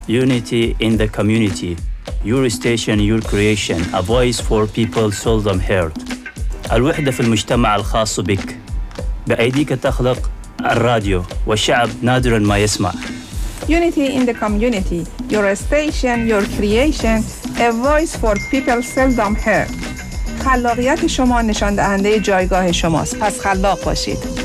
Unity in the community. Your station, your creation. A voice for people seldom heard. الوحدة في المجتمع الخاص بك. بأيديك تخلق الراديو والشعب نادراً ما يسمع. Unity in the community. Your station, your creation. A voice for people seldom heard. خلاقیت شما نشان دهنده جایگاه شماست. پس خلاق باشید.